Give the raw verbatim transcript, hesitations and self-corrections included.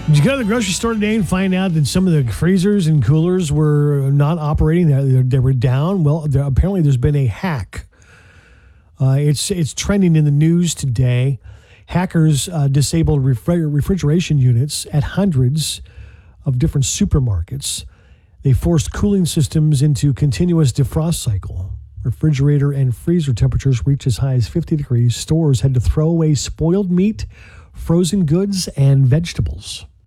Did you go to the grocery store today and find out that some of the freezers and coolers were not operating? They, they were down. Well, there, apparently there's been a hack. Uh, it's it's trending in the news today. Hackers uh, disabled refri- refrigeration units at hundreds of different supermarkets. They forced cooling systems into continuous defrost cycle. Refrigerator and freezer temperatures reached as high as fifty degrees. Stores had to throw away spoiled meat, frozen goods, and vegetables.